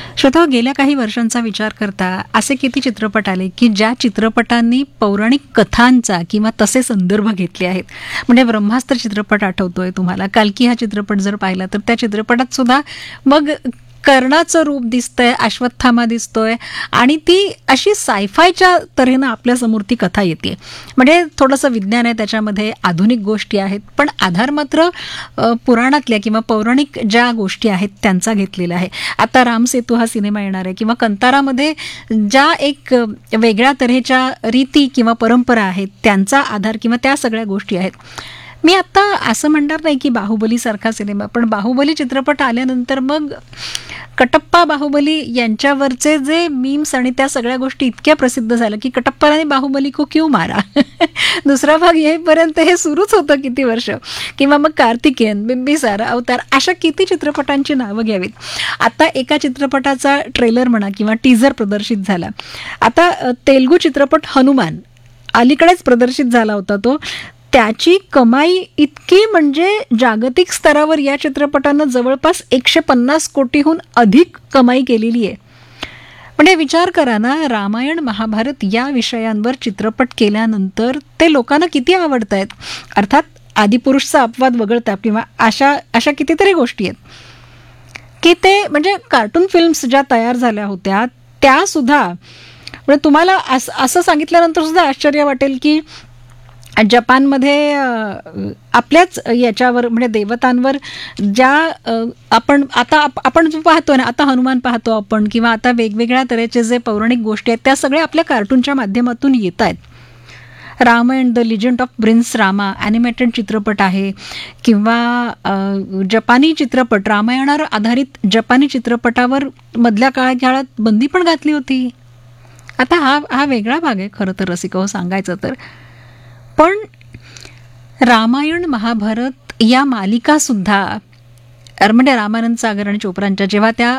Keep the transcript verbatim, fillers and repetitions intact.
श्रोता, गेल्या काही वर्षांचा विचार करता असे किती चित्रपट आले की ज्या चित्रपटांनी पौराणिक कथांचा किंवा तसे संदर्भ घेतले आहेत. म्हणजे ब्रह्मास्त्र चित्रपट आठवतोय तुम्हाला, कल्की हा चित्रपट जर पाहिला तर त्या चित्रपटात सुद्धा मग कर्णाचं रूप दिसतंय, अश्वत्थामा दिसतोय आणि ती अशी सायफायच्या तऱ्हेनं आपल्यासमोर ती कथा येते. म्हणजे थोडंसं विज्ञान आहे त्याच्यामध्ये, आधुनिक गोष्टी आहेत, पण आधार मात्र अ, पुराणातल्या किंवा पौराणिक ज्या गोष्टी आहेत त्यांचा घेतलेला आहे. आता रामसेतू हा सिनेमा येणार आहे किंवा कंतारामध्ये ज्या एक अ, वेगळ्या तऱ्हेच्या रीती किंवा परंपरा आहेत त्यांचा आधार किंवा त्या सगळ्या गोष्टी आहेत. मी आत्ता असं म्हणणार नाही की बाहुबलीसारखा सिनेमा, पण बाहुबली चित्रपट आल्यानंतर मग कटप्पा बाहुबली यांच्यावरचे जे मीम्स आणि त्या सगळ्या गोष्टी इतक्या प्रसिद्ध झाल्या की कटप्पाला आणि बाहुबली को क्यों मारा. दुसरा भाग येईपर्यंत हे सुरूच होतं किती वर्ष. किंवा मग कार्तिकेयन, बिंबिसार, अवतार अशा किती चित्रपटांची नावं घ्यावीत. आता एका चित्रपटाचा ट्रेलर म्हणा किंवा टीझर प्रदर्शित झाला. आता अ, तेलुगू चित्रपट हनुमान अलीकडेच प्रदर्शित झाला होता. तो त्याची कमाई इतकी म्हणजे जागतिक स्तरावर या चित्रपटानं जवळपास एकशे पन्नास कोटीहून अधिक कमाई केलेली आहे. म्हणजे विचार करा ना, रामायण महाभारत या विषयांवर चित्रपट केल्यानंतर ते लोकांना किती आवडत आहेत. अर्थात आदिपुरुषचा अपवाद वगळता किंवा अशा अशा कितीतरी गोष्टी आहेत की ते म्हणजे कार्टून फिल्म्स ज्या तयार झाल्या होत्या त्या सुद्धा, म्हणजे तुम्हाला असं असं सांगितल्यानंतर सुद्धा आश्चर्य वाटेल की जपानमध्ये अ, आपल्याच याच्यावर म्हणजे देवतांवर ज्या अ, आपण आता आप- आपण जो पाहतो ना, आता हनुमान पाहतो आपण किंवा आता वेगवेगळ्या तऱ्हेचे जे पौराणिक गोष्टी आहेत त्या सगळ्या आपल्या कार्टूनच्या माध्यमातून येत आहेत. Ramayana the legend of prince Rama animated चित्रपट आहे किंवा अ, जपानी चित्रपट, रामायणावर आधारित जपानी चित्रपटावर मधल्या काळा काळात बंदी पण घातली होती. आता हा हा वेगळा भाग आहे खरं तर रसिको सांगायचं तर. पण रामायण महाभारत या मालिका सुद्धा, म्हणजे रामानंद सागर आणि चोप्रांच्या जेव्हा त्या